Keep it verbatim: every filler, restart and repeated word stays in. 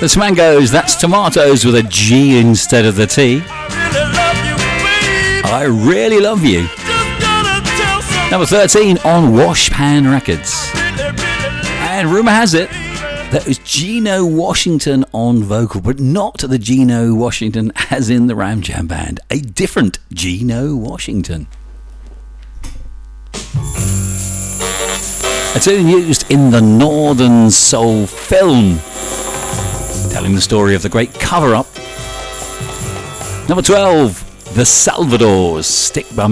The Smangos, that's tomatoes with a G instead of the T. I really love you. Number thirteen on Washpan Records. And rumour has it that was Gino Washington on vocal, but not the Gino Washington as in the Ram Jam Band. A different Gino Washington. A tune used in the Northern Soul film, telling the story of the great cover-up. Number twelve, The Salvadors, Stick By Me.